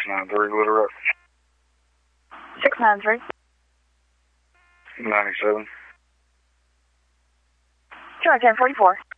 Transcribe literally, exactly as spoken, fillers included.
nine three, Little Rock. six nine three. ninety-seven. two ten forty-four.